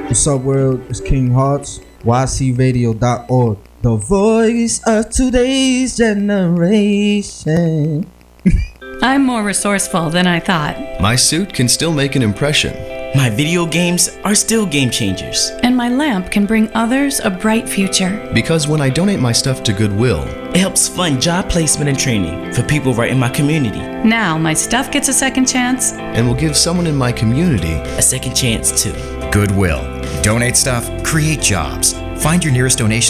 What's up, world? It's King Hearts, ycradio.org, the voice of today's generation. I'm more resourceful than I thought. My suit can still make an impression. My video games are still game changers. And my lamp can bring others a bright future. Because when I donate my stuff to Goodwill, it helps fund job placement and training for people right in my community. Now my stuff gets a second chance. And will give someone in my community a second chance too. Goodwill. Donate stuff, create jobs. Find your nearest donation